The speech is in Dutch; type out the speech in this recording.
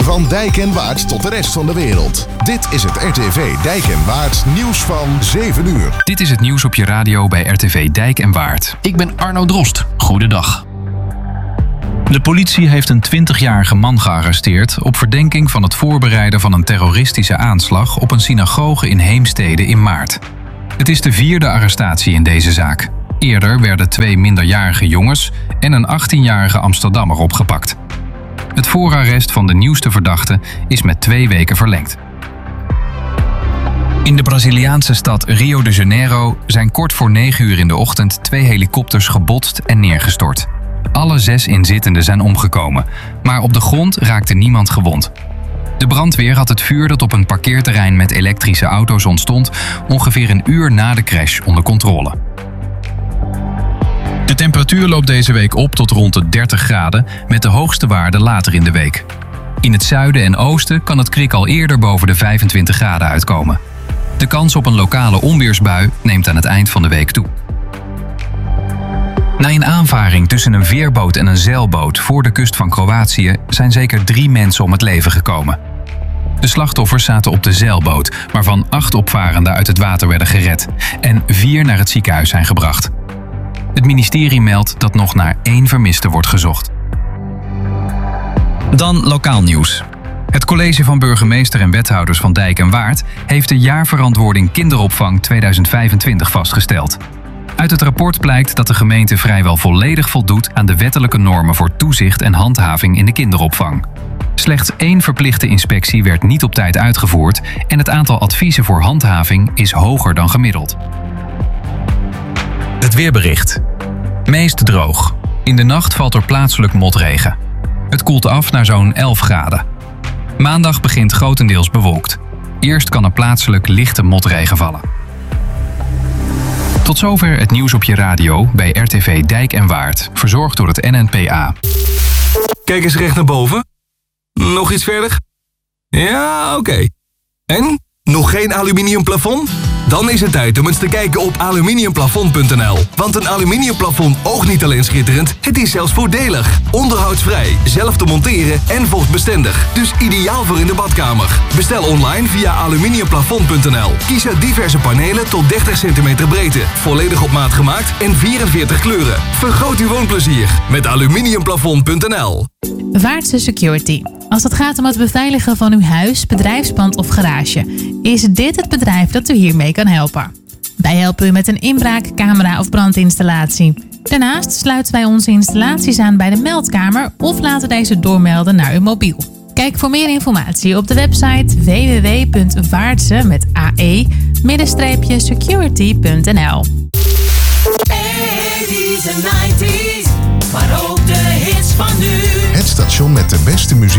Van Dijk en Waard tot de rest van de wereld. Dit is het RTV Dijk en Waard nieuws van 7 uur. Dit is het nieuws op je radio bij RTV Dijk en Waard. Ik ben Arno Drost. Goedendag. De politie heeft een 20-jarige man gearresteerd op verdenking van het voorbereiden van een terroristische aanslag op een synagoge in Heemstede in maart. Het is de 4e arrestatie in deze zaak. Eerder werden 2 minderjarige jongens en een 18-jarige Amsterdammer opgepakt. Het voorarrest van de nieuwste verdachte is met 2 weken verlengd. In de Braziliaanse stad Rio de Janeiro zijn kort voor 9 uur in de ochtend 2 helikopters gebotst en neergestort. Alle 6 inzittenden zijn omgekomen, maar op de grond raakte niemand gewond. De brandweer had het vuur dat op een parkeerterrein met elektrische auto's ontstond ongeveer een uur na de crash onder controle. De temperatuur loopt deze week op tot rond de 30 graden met de hoogste waarde later in de week. In het zuiden en oosten kan het kwik al eerder boven de 25 graden uitkomen. De kans op een lokale onweersbui neemt aan het eind van de week toe. Na een aanvaring tussen een veerboot en een zeilboot voor de kust van Kroatië zijn zeker 3 mensen om het leven gekomen. De slachtoffers zaten op de zeilboot, waarvan 8 opvarenden uit het water werden gered en 4 naar het ziekenhuis zijn gebracht. Het ministerie meldt dat nog naar 1 vermiste wordt gezocht. Dan lokaal nieuws. Het college van burgemeester en wethouders van Dijk en Waard heeft de jaarverantwoording kinderopvang 2025 vastgesteld. Uit het rapport blijkt dat de gemeente vrijwel volledig voldoet aan de wettelijke normen voor toezicht en handhaving in de kinderopvang. Slechts 1 verplichte inspectie werd niet op tijd uitgevoerd en het aantal adviezen voor handhaving is hoger dan gemiddeld. Het weerbericht. Meest droog. In de nacht valt er plaatselijk motregen. Het koelt af naar zo'n 11 graden. Maandag begint grotendeels bewolkt. Eerst kan er plaatselijk lichte motregen vallen. Tot zover het nieuws op je radio bij RTV Dijk en Waard. Verzorgd door het NNPA. Kijk eens recht naar boven. Nog iets verder? Ja, oké. En? Nog geen aluminium plafond? Dan is het tijd om eens te kijken op aluminiumplafond.nl. Want een aluminiumplafond oogt niet alleen schitterend, het is zelfs voordelig. Onderhoudsvrij, zelf te monteren en vochtbestendig. Dus ideaal voor in de badkamer. Bestel online via aluminiumplafond.nl. Kies uit diverse panelen tot 30 cm breedte. Volledig op maat gemaakt en 44 kleuren. Vergroot uw woonplezier met aluminiumplafond.nl. Vaartse Security. Als het gaat om het beveiligen van uw huis, bedrijfspand of garage, is dit het bedrijf dat u hiermee kan helpen. Wij helpen u met een inbraak, camera of brandinstallatie. Daarnaast sluiten wij onze installaties aan bij de meldkamer of laten deze doormelden naar uw mobiel. Kijk voor meer informatie op de website www.vaartse-security.nl. 80's en 90's, maar ook de hits van nu. Het station met de beste muziek